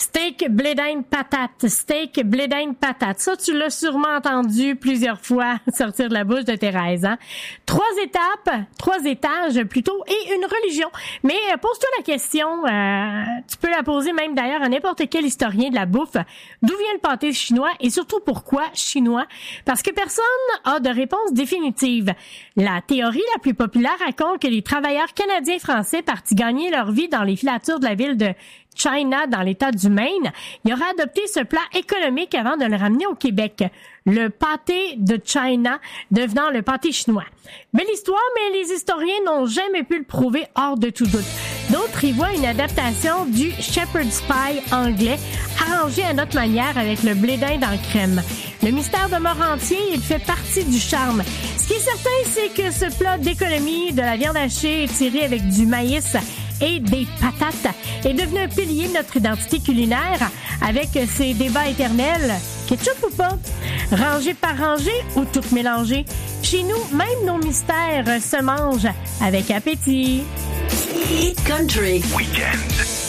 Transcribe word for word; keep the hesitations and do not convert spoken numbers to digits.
Steak, blé d'Inde, patate. Steak, blé d'Inde, patate. Ça, tu l'as sûrement entendu plusieurs fois sortir de la bouche de Thérèse. Hein? Trois étapes, trois étages plutôt, et une religion. Mais euh, pose-toi la question, euh, tu peux la poser même d'ailleurs à n'importe quel historien de la bouffe. D'où vient le pâté chinois et surtout pourquoi chinois? Parce que personne a de réponse définitive. La théorie la plus populaire raconte que les travailleurs canadiens-français partis gagner leur vie dans les filatures de la ville de China, dans l'État du Maine, il aurait adopté ce plat économique avant de le ramener au Québec. Le pâté de China devenant le pâté chinois. Belle histoire, mais les historiens n'ont jamais pu le prouver hors de tout doute. D'autres y voient une adaptation du shepherd's pie anglais, arrangé à notre manière avec le blé d'Inde en crème. Le mystère demeure entier, il fait partie du charme. Ce qui est certain, c'est que ce plat d'économie de la viande hachée tirée avec du maïs et des patates est devenu un pilier de notre identité culinaire avec ses débats éternels. Ketchup ou pas? Rangé par rangé ou tout mélangé? Chez nous, même nos mystères se mangent avec appétit. Hit Country Weekend.